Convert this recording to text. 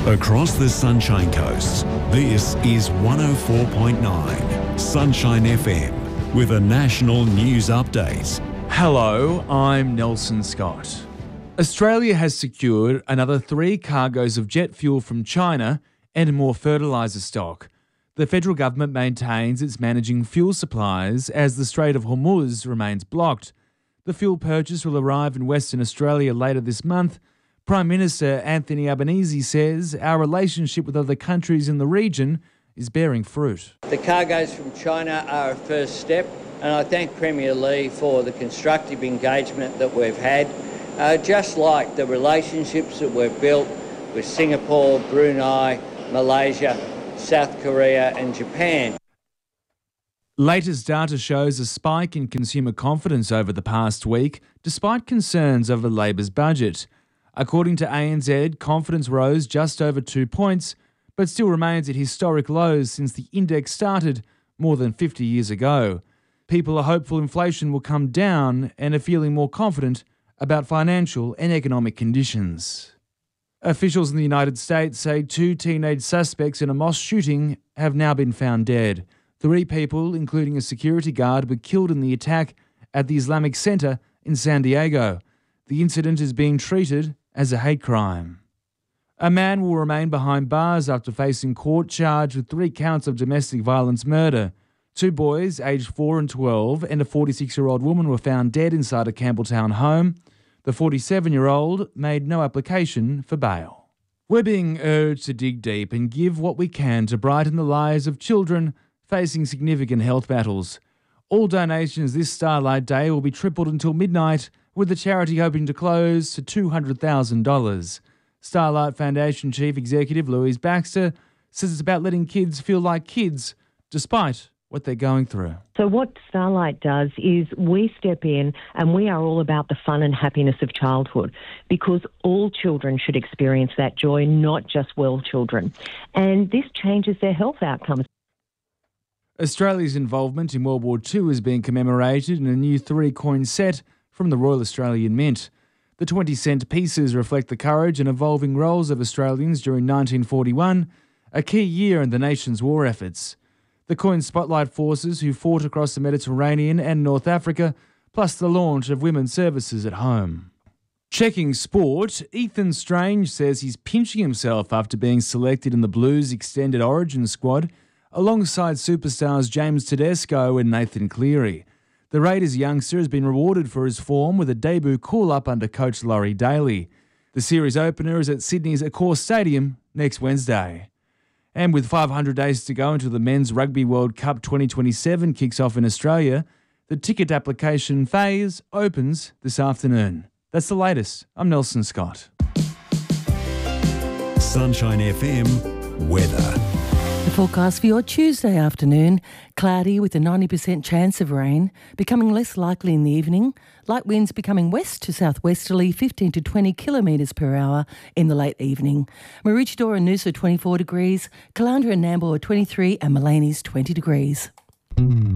Across the Sunshine Coast, this is 104.9 Sunshine FM with a national news update. Hello, I'm Nelson Scott. Australia has secured another 3 cargoes of jet fuel from China and more fertiliser stock. The federal government maintains it's managing fuel supplies as the Strait of Hormuz remains blocked. The fuel purchase will arrive in Western Australia later this month. Prime Minister Anthony Albanese says our relationship with other countries in the region is bearing fruit. The cargoes from China are a first step, and I thank Premier Lee for the constructive engagement that we've had, just like the relationships that we've built with Singapore, Brunei, Malaysia, South Korea and Japan. Latest data shows a spike in consumer confidence over the past week, despite concerns over Labor's budget. According to ANZ, confidence rose just over 2 points, but still remains at historic lows since the index started more than 50 years ago. People are hopeful inflation will come down and are feeling more confident about financial and economic conditions. Officials in the United States say 2 teenage suspects in a mosque shooting have now been found dead. 3 people, including a security guard, were killed in the attack at the Islamic Center in San Diego. The incident is being treated as a hate crime. A man will remain behind bars after facing court charged with 3 counts of domestic violence murder. 2 boys, aged 4 and 12, and a 46-year-old woman were found dead inside a Campbelltown home. The 47-year-old made no application for bail. We're being urged to dig deep and give what we can to brighten the lives of children facing significant health battles. All donations this Starlight Day will be tripled until midnight, with the charity hoping to close to $200,000. Starlight Foundation Chief Executive Louise Baxter says it's about letting kids feel like kids, despite what they're going through. So what Starlight does is we step in and we are all about the fun and happiness of childhood, because all children should experience that joy, not just well children. And this changes their health outcomes. Australia's involvement in World War II is being commemorated in a new 3-coin set from the Royal Australian Mint. The 20-cent pieces reflect the courage and evolving roles of Australians during 1941, a key year in the nation's war efforts. The coins spotlight forces who fought across the Mediterranean and North Africa, plus the launch of women's services at home. Checking sport, Ethan Strange says he's pinching himself after being selected in the Blues extended origin squad alongside superstars James Tedesco and Nathan Cleary. The Raiders youngster has been rewarded for his form with a debut call-up under coach Laurie Daly. The series opener is at Sydney's Accor Stadium next Wednesday. And with 500 days to go until the Men's Rugby World Cup 2027 kicks off in Australia, the ticket application phase opens this afternoon. That's the latest. I'm Nelson Scott. Sunshine FM weather. The forecast for your Tuesday afternoon, cloudy with a 90% chance of rain, becoming less likely in the evening, light winds becoming west to southwesterly 15 to 20 kilometres per hour in the late evening. Maroochydore and Noosa 24 degrees, Caloundra and Nambour 23 and Malany's 20 degrees.